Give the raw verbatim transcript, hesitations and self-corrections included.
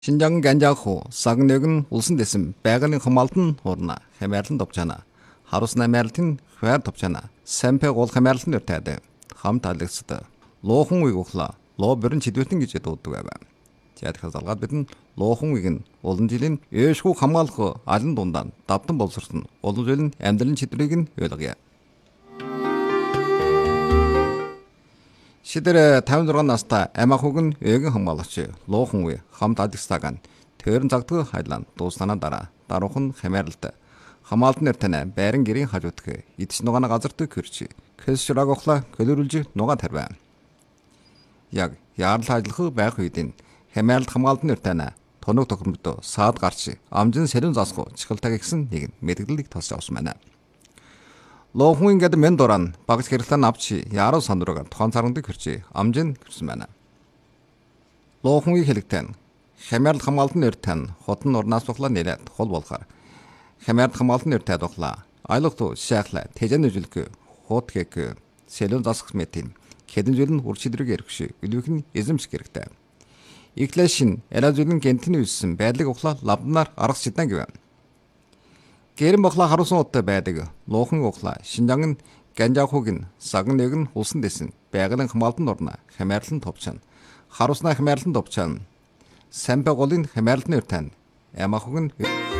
Шинжаан Ганжааху сагнэгэн улсын дэсэн байгалийн хамгаалтын хуурна хямаарлан товчана. Харусна хамаарлын хваар товчана. Сампэ гол хамаарлын өртөөд хамт алгасд. Лоохон уг ухла лоо бүрэн чидвэтэн гэж дууддаг байв. Тэгэхэд хазалгаад бидэн лоохон уг нь олон жилийн ээшгүй хамгаалах алан дундаа давтан боловсрсон. Олон жилийн амьдралын чидрийг нь ойлгоё. Шидэр тавин зургаан настай амахуг нь эгэн хамгаалагч лоохон уг хамт алгасдаг нь төрөн загтг хайлан дууснаа дараа даруухан хамаарлалт хамаалтын нэртэнэ байран гэрийн хажуудх идэж нугаана газарт көрч кэсшраг охла көлөрүүлж нугаа тарваа. Яг яарал ажиллах байх үедэн хамаарлалт хамгаалтын нэртэнэ тоног тохиромжтой саад гарч амжин сэрэн засах чихэлтэй гэсэн нэг мэдгэлийг тосч авсан байна. Лоохон ингээд мен дуран багц хэрэглэн авчи яруу сандраг тохон царгандаг хөрчи амжин гэрсэн байна. Лоохонгийн хэлэгтэн хамаарлалт хамгаалтын нэртэн хотон урнаас тухла нэлээд хол болохоор хамаарлалт хамгаалтын нэртэ тухла айлгту шахла тэжэн үжилг хотгэг сэлэн засах мэтин хэдэн жилийн урчидрэг эргши үлвэх нь эзэмших хэрэгтэй. Иглашин эразүлэн гентний үссэн байдлыг ухла лавнаар аргас чидан гэв. Гэрэн бохла харусан уттай байдаг лоохон ухла Шинжаан Ганжаахугийн сагнэг нь улсын дэсэн байгалийн хамгаалтын орно хамаарлан товчана. Харусна хамаарлан товчана. Сампэ голын хамаарлын өртөн амахуг нь